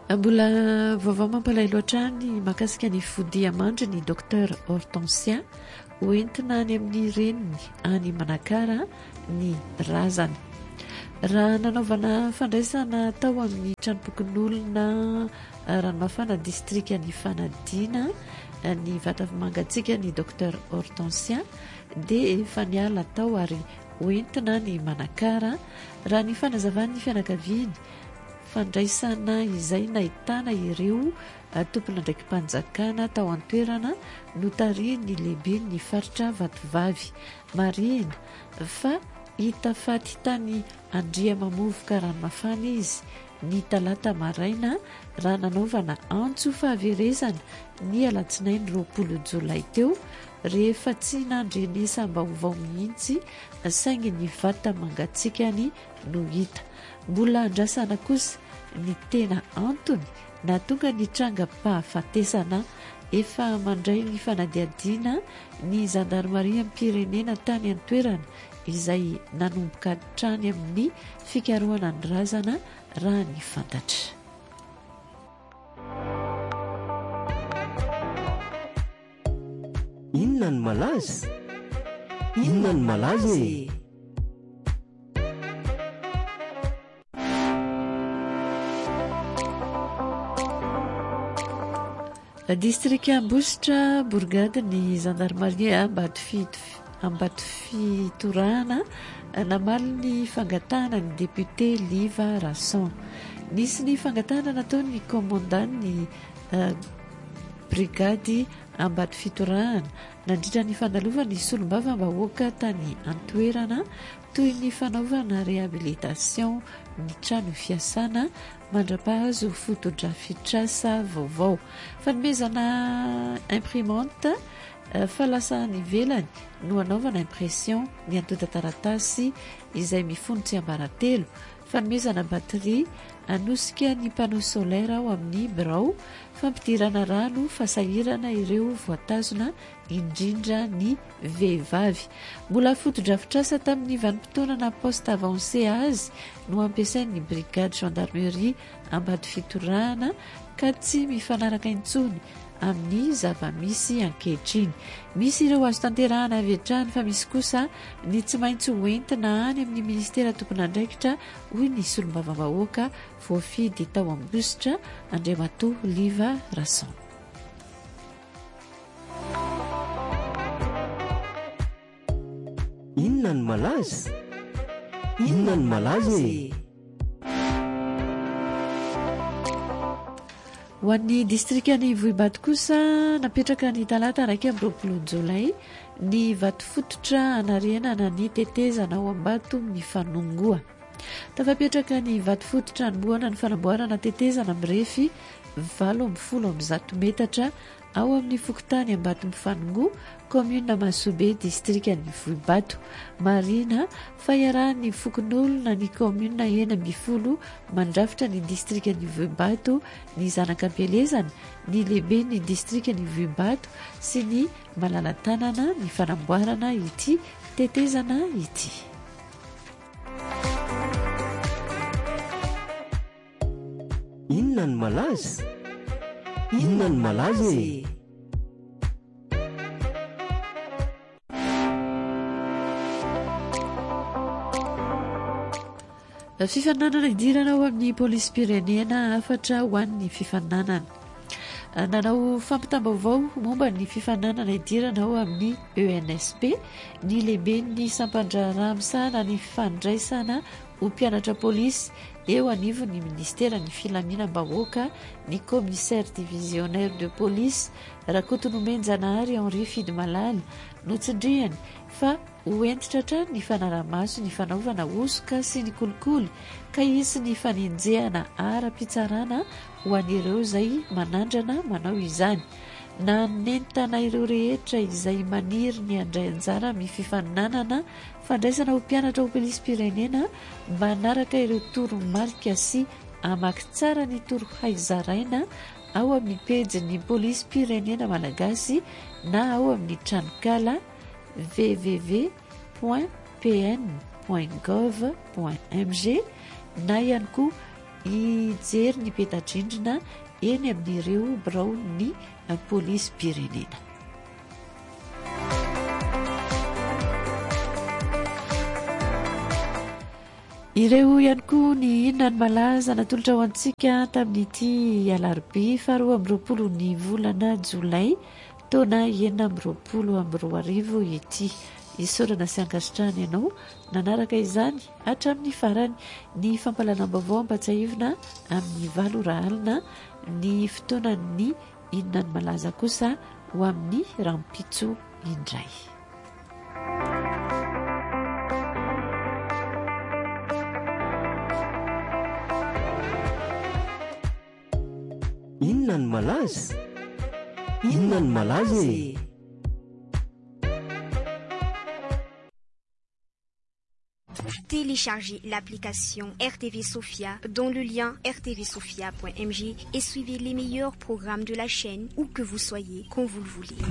Mbola vaovao mampalay loatra ny mahakasika ny fodiamandry ny docteur Hortensia hoentina any amin'ny reniny any Manakara ny razana. Raha nanaovana fandraisana tao amin'ny tranompokon'olona Ranomafana distrika ny Fanadina ny vata mangatsiaka ny docteur Hortensia dia efa niala tao ary hoentina ny Manakara raha ny fanazavany ny fianakaviany fandraisana izay nahitana ireo tompona ndraiky mpanjakana tao an-toerana notariany lehibe ny faritra Vatovavy marina fa hita faty tany Andria mamovoka Ranomafana izy ny talata maraina raha nanaovana antso fahaverezana ny alatsinainy 20 Jolay teo rehefa tsy nandrenesam-baovao mihitsy saingy ny vata mangatsikany no hita. Mbola andrasana kosa ny tena antony natonga ny trangam-pahafatesana efa mandray ny fanadiadiana ny zandarmaria am-pirenena tany an-toerana izay nanomboka trany amin'ny fikarohana ny razana raha ny fantatra. Inona ny malaza? Inona ny malaza e? Distrika Ambositra Bourgade ny zandarmaria Ambato fitorana namaly ny fangatahana ny député Liva Rasson. Nisy ny fangatahana nataony commandant ny brigady Ambato fitorana nandritra ny fandalovana ny solombavambahoaka tany an-toerana toy ny fanaovana réhabilitation ny trano fiasana mandrapahazo fotodrafitrasa vaovao fanomezana imprimante falasa ny velany no anaovana impression ny antota taratasy izay mifono tsy ambaratelo fanomezana batterie anosika ny panneau solaire ao amin'ny birao fampidirana rano fasahirana ireo voatazona indrindra ny vehivavy. Mbola fotodrafitrasa tamin'ny vanim-potoanana poste avancé azy no ampiasain'ny brigade gendarmerie Ambato fitorana ka tsy mifanaraka intsony amin'ny zava-misy ankehitriny. Misy ireo azo tanterahana avy hatrany fa misy kosa ny tsy maintsy hoentina any amin'ny ministera tompon'andraikitra hoy ny solombavambahoaka voafidy tao Ambositra Andriamatoa Liva Rasson. Inona ny malaza? Inona ny malaza e? Ho an'ny distrika ny Vohibado kosa napetraka ny talata 20 Jolay ny vato fototra anariana na ny tetezana ao Ambato ny fanongoa. Tafapetraka ny vato fototra anombohana ny fanamboarana tetezana mirefy 80 metatra ao amin'ny fokotany Ambato mifanongoa commune Masobe distrika ny Vohibado marina fa iarahan'ny fokon'olona ny commune ena ambifolo mandrafitra ny distrika ny Vohibado ny zanakam-pielezana ny lehibe ny distrika ny Vohibado sy ny malala-tanana ny fanamboarana ity tetezana ity. Inona ny malaza? Inona ny malaza e? Fifaninanana idirana ao amin'ny polisy pirenena afatra ho an'ny fifaninanana. Nanao fampitam-baovao momba ny fifaninanana idirana ao amin'ny ENSP ny lehibe ny Sampandrara misahana ny fandraisana ho mpianatra polisy eo anivo ny ministera ny filaminam-bahoaka ny commissaire divisionnaire de police Rakotonomenjanahary Henri Fidimalala notsindriany fa hoentitra trano ny fanaramaso ny fanaovana osoka sy ny kolikoly ka isy ny fanenjehana ara-pitsarana ho an'ireo izay manandrana manao izany. Na nentana ireo rehetra izay maniry ny andray anjara amin'ny fifaninanana fandraisana ho mpianatra ho polisy pirenena mba hanaraka ireo toromarika sy amaky tsara ny torohaizaraina ao amin'ny pejy polisy pirenena malagasy na ao amin'ny tranokala www.pn.gov.mg na ihany koa hijery ny peta-drindrina eny amin'ireo biraon'ny polisy pirenena. Ireo ihany koa ny inona ny malaza natolotra ho antsika tamin'ity alarobia 12 ny volana Jolay taona 2024 ity. Isaorana sy ankasitrahana ianao nanaraka izany hatramin'ny farany ny fampalanam-baovao ampatsahivina amin'ny 7:00 ny fotoanan'ny inona ny malaza kosa ho amin'ny rampitso indray. Inona ny malaza? Inona ny malaza? Téléchargez l'application RTV Sophia dont le lien rtvsophia.mg et suivez les meilleurs programmes de la chaîne où que vous soyez, quand vous le voulez.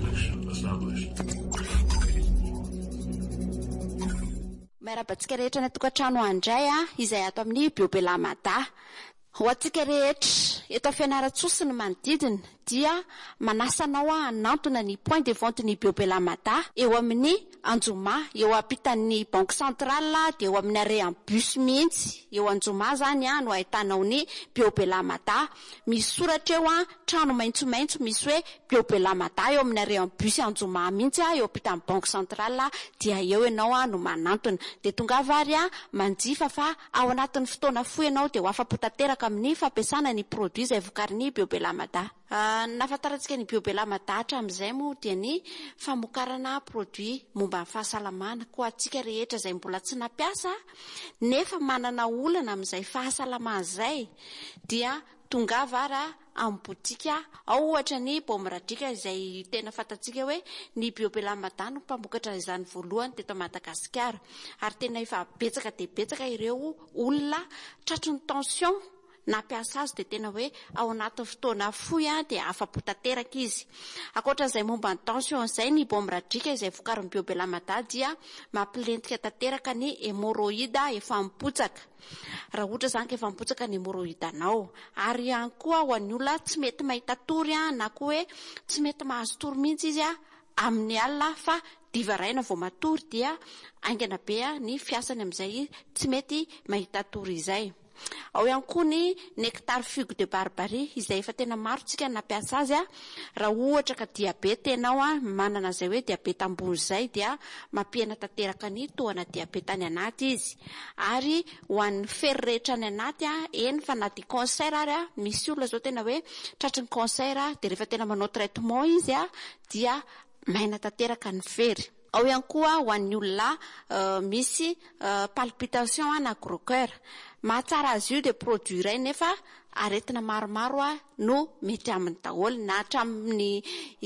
Marabatsika rehetra natokatrano andray izay ato amin'ny Biobelamada. Ho atsika rehetra eto fianaratsosy ny manodidina dia manasanao hanantona ny point de vente ny Biobelamada eo amin'ny Anjoma, eo ampitan'ny Banque Centrale dia eo amin'ny arrêt en bus mihitsy. Eo Anjoma zany no ahitanao ny Biobelamada. Misy soratra eo trano maitsomaitso misy hoe Biobelamada eo amin'ny arrêt en bus Anjoma mihitsy eo ampitan'ny Banque Centrale dia eo ianao no manantona. Dia tonga vary manjifa fa ao anatin'ny fotoana fohy ianao dia ho afapo tanteraka amin'ny fampiasana ny produit izay vokarin'ny Biobelamada. Nafantarantsika ny Biobelamada hatramin'izay moa dia ny famokarana produit momba ny fahasalamana. Koa atsika rehetra izay mbola tsy nampiasa nefa manana olana amin'izay fahasalamana izay dia tonga vara amin'ny botika ao ohatra ny Bomiradrika izay tena fantatsika hoe ny Biobelamada no mpamokatra izany voalohany teto Madagasikara, ary tena efa betsaka dia betsaka ireo olona tratron'ny tension nampiasa azy dia tena hoe ao anatin'ny fotoana fohy dia afapo tanteraka izy. Ankoatran'izay momba ny tension izay ny Bomiradrika izay vokarin'ny Biobelamada dia mampilentika tanteraka ny hémorroïde efa mipotsaka. Raha ohatra zany ka efa mipotsaka ny hémorroïde anao, ary ihany koa ho an'ny olona tsy mety mahita tory na koa hoe tsy mety mahazo tory mihitsy izy amin'ny alina fa diva raina vao matory dia aingana be ny fiasany amin'izay tsy mety mahita tory izay. Ao ihany koa ny nectar figue de barbarie izay efa tena maro tsika nampiasa azy raha ohatra ka diabeta ianao manana izay hoe diabeta ambony izay dia mampihena tanteraka ny tohana diabeta any anaty izy. Ary ho an'ny fery rehetra any anaty eny fa na di cancer ary misy olona zao tena hoe tratry ny cancer dia rehefa tena manao traitement izy dia maina tanteraka ny fery. Ao ihany koa ho an'ny olona misy palpitation na gros cœur, mahatsara azy io dia produit iray nefa aretina maromaro no mety amin'ny daholo na hatramin'ny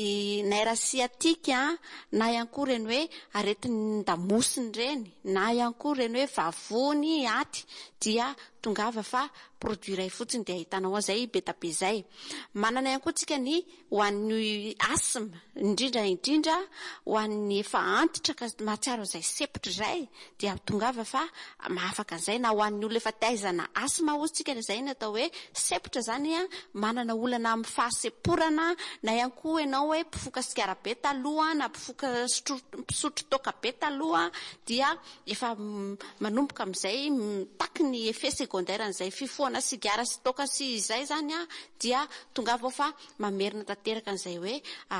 nerf sciatique na ihany koa reny hoe aretin'ny damosiny reny na ihany koa reny hoe vavony aty dia tongava fa produit iray fotsiny dia ahitanao azay beta be zay. Manana ihany koa tsika ny ho an'ny asthme indrindra ho an'ny efa antitra ka mahatsiaro izay sepitra izay dia tongava fa mahafaka izay, na ho an'ny olona efa taizana asthme ozy tsika izay ny atao hoe sepitra zany manana olana amin'ny fahaseporana na ihany koa ianao hoe mpifoka sigara be taloha na mpifoka pisotro toaka be taloha dia efa manomboka amin'izay mitaky ny effet secondaire an'izay fifohana sigara sy toaka sy izay zany dia tongava fa mamerina tanteraka an'izay hoe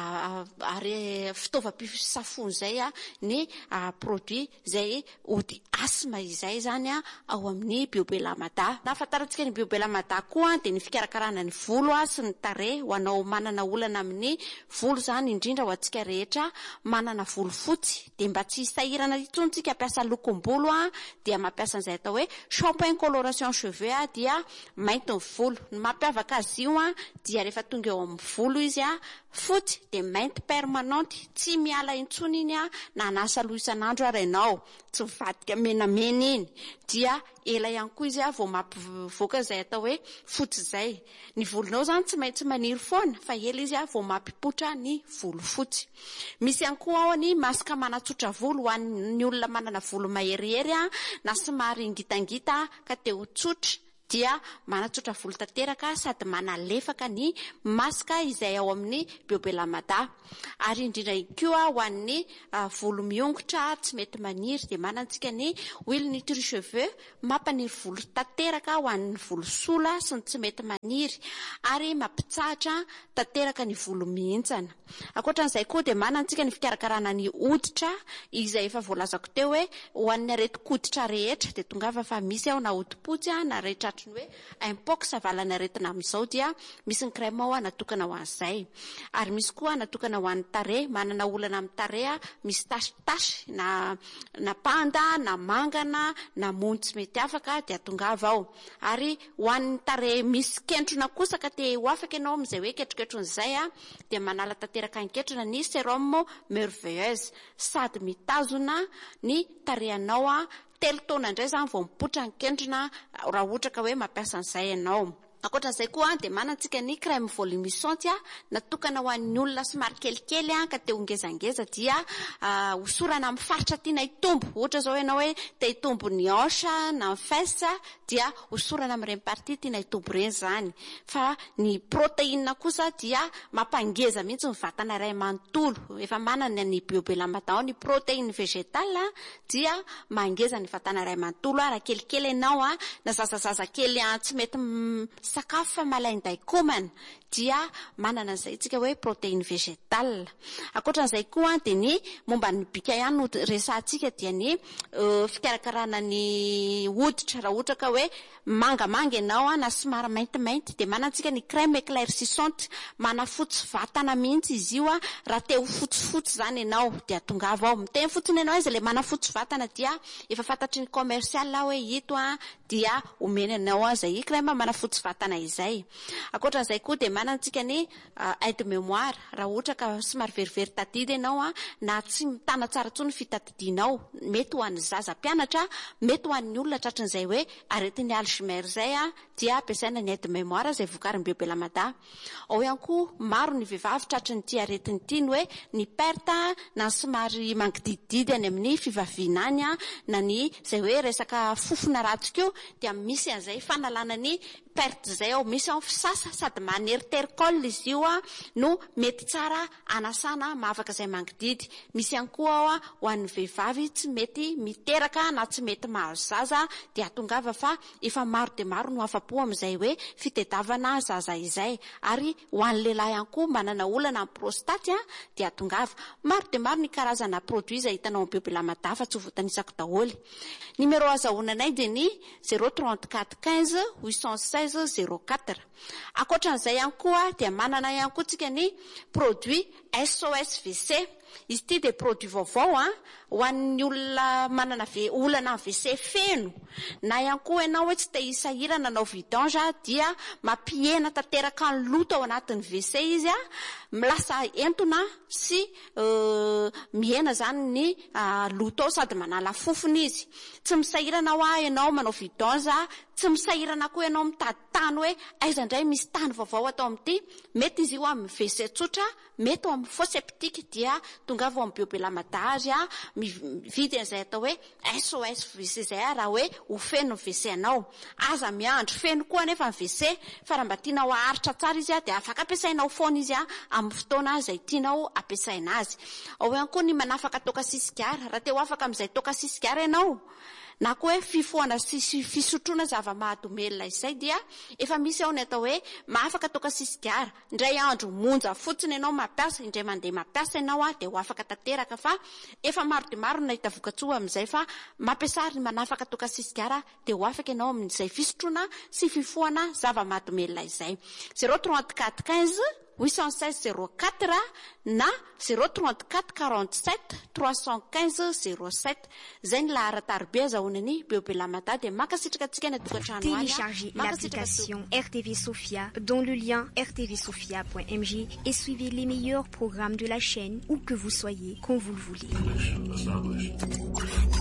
ary fitaovam-pisafony izay ny produit izay ody asthme izay zany ao amin'ny Biobelamada. Nafantarantsika ny Biobelamada koa dia ny fikarakarana ny volo sy ny tarehy ho anao manana olana amin'ny volo zany, indrindra ho antsika rehetra manana volo fotsy dia mba tsy hisahirana intsony tsika ampiasa lokom-bolo dia mampiasa an'izay atao hoe shampoing coloration cheveux dia mainty ny volo. Ny mampiavaka azy io dia rehefa tonga eo amin'ny volo izy fotsy dia mainty permanente, tsy miala intsony iny na nasa loha isan'andro ary ianao, tsy mivadika menamena iny dia ela ihany koa izy vao mampivoaka izay atao hoe fotsy izay. Ny volonao zany tsy maintsy maniry foana fa ela izy vao mampipotra ny volo fotsy. Misy ihany koa ao ny masaka manatsotra volo ho an'ny olona manana volo maherihery na somary ngitangita ka te ho tsotra dia manatsotra volo tanteraka sady manalefaka ny masaka izay ao amin'ny biobelamada. Ary indrindra koa ho an'ny volo miongotra tsy mety maniry dia manantsika ny huile nutri-cheveux mampaniry volo tanteraka ho an'ny volo sola sy ny tsy mety maniry ary mampitsahatra tanteraka ny volo mihintsana. Ankoatran'izay koa dia manantsika ny fikarakarana ny hoditra izay efa voalazako teo hoe ho an'ny aretin-koditra rehetra dia tongava fa misy ao na hodipotsy na rehetratriny hoe impox avalana aretina amin'izao dia misy ny crème ao natokana ho an'izay. Ary misy koa natokana ho an'ny tarehy, manana olana amin'ny tarehy misy tasy na panda na mangana na mony tsy mety afaka dia tongava ao. Ary ho an'ny tarehy misy kentrona kosa ka te ho afaka ianao amin'izay hoe ketroketron'izay dia manala tanteraka anketrona ny sérum merveilleuse sady mitazona ny tarehanao 3 taona indray zany vao mipotra ny kentrona raha ohatra ka hoe mampiasa an'izay ianao. Ankoatran'izay koa dia manantsika ny crème volumisante natokana ho an'ny olona somary kelikely ka te hongezangeza dia hosorana amin'ny faritra tiana hitombo. Ohatra zao ianao hoe te hitombo ny hanche na ny fesse dia hosorana amin'ireny partie tiana hitombo ireny zany. Fa ny protéine kosa dia mampangeza mihitsy ny vatana iray manontolo. Efa manana ny biobelamada ny protéine végétale dia mangeza ny vatana iray manontolo. Raha kelikely ianao na zazazaza kely tsy mety sakafo fa malainday komana dia manana an'izay tsika hoe protéine végétale. Ankoatran'izay koa dia ny momba ny bika ihany no resahantsika dia ny fikarakarana ny hoditra. Raha ohatra ka hoe mangamanga ianao na somary maintimainty dia manantsika ny crème éclaircissante manafotsy vatana mihitsy izy io raha te ho fotsifotsy zany ianao dia tongava ao. Miteny fotsiny ianao izy le manafotsy vatana dia efa fantatry ny commercial hoe ito dia omena anao izay crème manafotsy vatana izay. Ankoatran'izay koa dia manantsika ny aide mémoire. Raha ohatra ka somary verivery tadidy ianao na tsy mitana tsara tsony fitadidianao, mety ho an'ny zaza mpianatra, mety ho an'ny olona tratrin'izay hoe aretin'ny Alzheimer zay dia ampiasaina ny aide mémoire izay vokarin'ny biobelamada. Ao ihany koa maro ny vehivavy tratrin'ity aretiny ity ny hoe ny perte na somary mangidididy any amin'ny fivaviana any na ny izay hoe resaka fofona ratsy koa dia misy an'izay fanalana ny perte zay ao. Misy ao fisasa sady maneritericole izy io no mety tsara anasana mahavaka izay mangididy. Misy ihany koa ao ho an'ny vehivavy tsy mety miteraka na tsy mety mahazo zaza dia tongava fa efa maro dia maro no afa-po amin'izay hoe fitediavana zaza izay. Ary ho an'ny lehilahy ihany koa manana olana amin'ny prostate dia tongava. Maro dia maro ny karazana produit izay hitanao amin'ny biobelamada fa tsy ho voatanisako daholo. Numéro azahoananay dia ny 034 15 816 04. Ankoatran'izay ihany koa dia manana ihany koa tsika ny produit SOS WC. Izy ity dia produit vaovao ho an'ny olona manana olana WC feno na ihany koa ianao hoe tsy te hisahirana nanao vidange dia mampihena tanteraka ny loto ao anatin'ny WC izy milasa entona sy mihena zany ny loto sady manala fofony izy. Tsy misahirana ianao manao vidange, tsy misahirana koa ianao mitady tany hoe aiza indray misy tany vaovao atao amin'ity. Mety izy io amin'ny WC tsotra, mety amin'ny fosse septique dia tongava amin'ny biobelamada azy mividy an'izay atao hoe SOS WC zay raha hoe ho feno WC anao. Aza miandro feno koa nefa ny WC fa raha mba tianao aharitra tsara izy dia afaka ampiasainao foana izy amin'ny fotoana izay tianao ampiasaina azy. Ao ihany koa ny manafaka toka sisigara. Raha te ho afaka amin'izay toka sisigara ianao na koa hoe fifohana sy fisotroana zava-mahadomelina izay dia efa misy ao ny atao hoe mahafaka toka sisigara. Indray andro monja fotsiny ianao mampiasa, indray mandeha mampiasa ianao dia ho afaka tanteraka fa efa maro dia maro nahita vokatsoa amin'izay fa mampiasa ny manafaka toka sisigara dia ho afaka ianao amin'izay fisotroana sy fifohana zava-mahadomelina izay. 034 15 816 04 na 034 47 315 07. Zay ny laharatarbe azahoanany biobelamada dia makasitraka antsika ny tokantrano any. Téléchargez l'application RTV Sophia dont le lien rtvsophia.mj et suivez les meilleurs programmes de la chaîne où que vous soyez, quand vous le voulez.